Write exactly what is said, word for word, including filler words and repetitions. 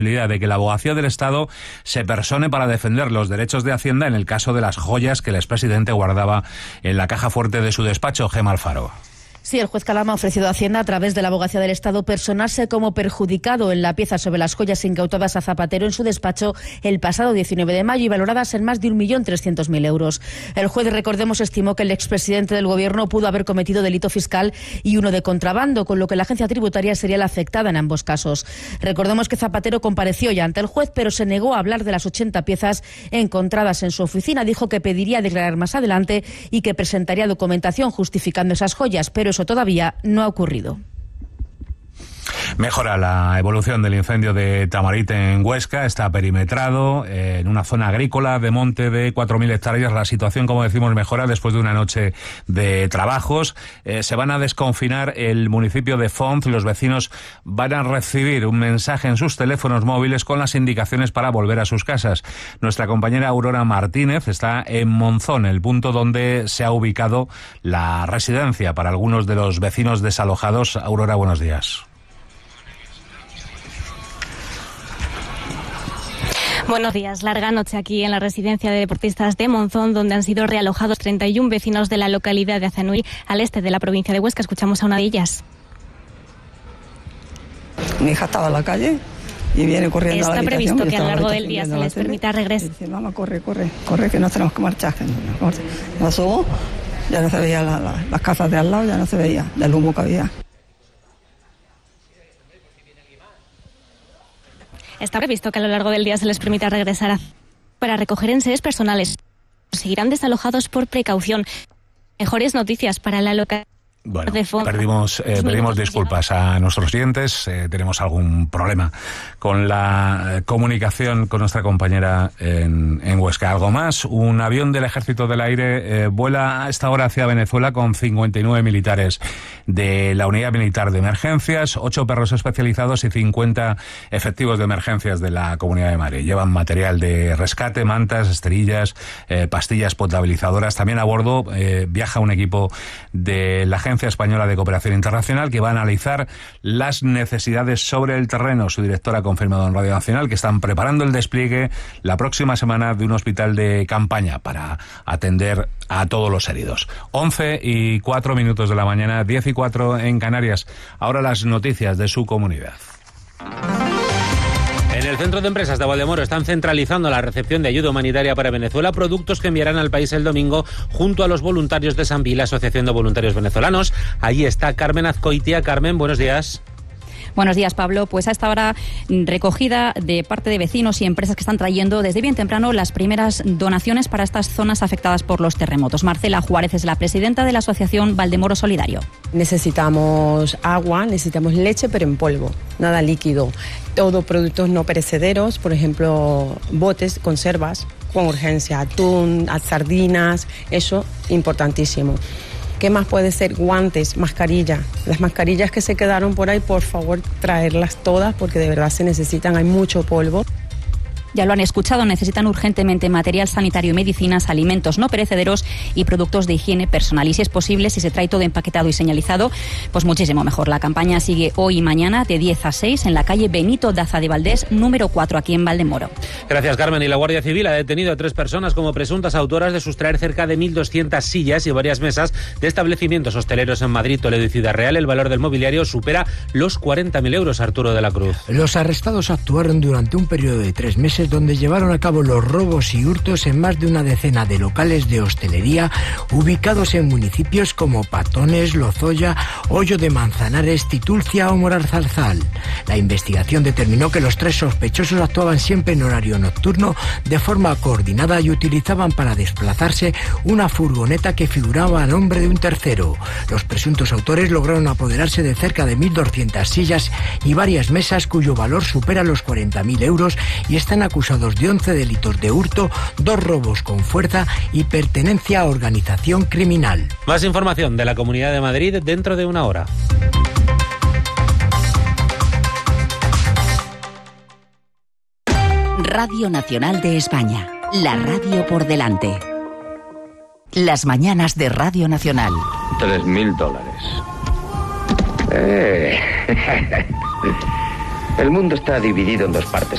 de que la abogacía del Estado se persone para defender los derechos de Hacienda en el caso de las joyas que el expresidente guardaba en la caja fuerte de su despacho. Gemma Alfaro. Sí, el juez Calama ha ofrecido a Hacienda, a través de la abogacía del Estado, personarse como perjudicado en la pieza sobre las joyas incautadas a Zapatero en su despacho el pasado diecinueve de mayo y valoradas en más de un millón trescientos mil euros. El juez, recordemos, estimó que el expresidente del Gobierno pudo haber cometido delito fiscal y uno de contrabando, con lo que la agencia tributaria sería la afectada en ambos casos. Recordemos que Zapatero compareció ya ante el juez, pero se negó a hablar de las ochenta piezas encontradas en su oficina. Dijo que pediría declarar más adelante y que presentaría documentación justificando esas joyas, pero eso todavía no ha ocurrido. Mejora la evolución del incendio de Tamarit en Huesca. Está perimetrado eh, en una zona agrícola de monte de cuatro mil hectáreas. La situación, como decimos, mejora después de una noche de trabajos. Eh, se van a desconfinar el municipio de Fonz. Los vecinos van a recibir un mensaje en sus teléfonos móviles con las indicaciones para volver a sus casas. Nuestra compañera Aurora Martínez está en Monzón, el punto donde se ha ubicado la residencia para algunos de los vecinos desalojados. Aurora, buenos días. Buenos días. Larga noche aquí en la residencia de deportistas de Monzón, donde han sido realojados treinta y uno vecinos de la localidad de Azanuy, al este de la provincia de Huesca. Escuchamos a una de ellas. Mi hija estaba en la calle y viene corriendo Está a la habitación. previsto que a lo largo del día se les permita regresar. Dice, mamá, corre, corre, corre, que nos tenemos que marchar. Me asomó, ya no se veía la, la, las casas de al lado, ya no se veía del humo que había. Está previsto que a lo largo del día se les permita regresar a... para recoger enseres personales. Seguirán desalojados por precaución. Mejores noticias para la localidad. Bueno, perdimos, eh, pedimos disculpas a nuestros oyentes. Eh, tenemos algún problema con la comunicación con nuestra compañera en, en Huesca. ¿Algo más? Un avión del Ejército del Aire eh, vuela a esta hora hacia Venezuela con cincuenta y nueve militares de la Unidad Militar de Emergencias, ocho perros especializados y cincuenta efectivos de emergencias de la Comunidad de Madrid. Llevan material de rescate, mantas, esterillas, eh, pastillas potabilizadoras. También a bordo eh, viaja un equipo de la Agencia Española de Cooperación Internacional que va a analizar las necesidades sobre el terreno. Su directora ha confirmado en Radio Nacional que están preparando el despliegue la próxima semana de un hospital de campaña para atender a todos los heridos. once y cuatro minutos de la mañana, diez y cuatro en Canarias. Ahora las noticias de su comunidad. En el Centro de Empresas de Valdemoro están centralizando la recepción de ayuda humanitaria para Venezuela, productos que enviarán al país el domingo junto a los voluntarios de Sambi, la Asociación de Voluntarios Venezolanos. Allí está Carmen Azcoitia. Carmen, buenos días. Buenos días, Pablo. Pues a esta hora, recogida de parte de vecinos y empresas que están trayendo desde bien temprano las primeras donaciones para estas zonas afectadas por los terremotos. Marcela Juárez es la presidenta de la Asociación Valdemoro Solidario. Necesitamos agua, necesitamos leche, pero en polvo, nada líquido. Todo productos no perecederos, por ejemplo, botes, conservas, con urgencia, atún, sardinas, eso importantísimo. ¿Qué más puede ser? Guantes, mascarilla. Las mascarillas que se quedaron por ahí, por favor, traerlas todas porque de verdad se necesitan, hay mucho polvo. Ya lo han escuchado, necesitan urgentemente material sanitario y medicinas, alimentos no perecederos y productos de higiene personal. Y si es posible, si se trae todo empaquetado y señalizado, pues muchísimo mejor. La campaña sigue hoy y mañana de diez a seis en la calle Benito Daza de Valdés, número cuatro, aquí en Valdemoro. Gracias, Carmen. Y la Guardia Civil ha detenido a tres personas como presuntas autoras de sustraer cerca de mil doscientas sillas y varias mesas de establecimientos hosteleros en Madrid, Toledo y Ciudad Real. El valor del mobiliario supera los cuarenta mil euros, Arturo de la Cruz. Los arrestados actuaron durante un periodo de tres meses donde llevaron a cabo los robos y hurtos en más de una decena de locales de hostelería ubicados en municipios como Patones, Lozoya, Hoyo de Manzanares, Titulcia o Moralzarzal. La investigación determinó que los tres sospechosos actuaban siempre en horario nocturno de forma coordinada y utilizaban para desplazarse una furgoneta que figuraba a nombre de un tercero. Los presuntos autores lograron apoderarse de cerca de mil doscientas sillas y varias mesas cuyo valor supera los cuarenta mil euros y están acusados de once delitos de hurto, dos robos con fuerza y pertenencia a organización criminal. Más información de la Comunidad de Madrid dentro de una hora. Radio Nacional de España, la radio por delante. Las mañanas de Radio Nacional. Tres mil dólares. Eh. El mundo está dividido en dos partes.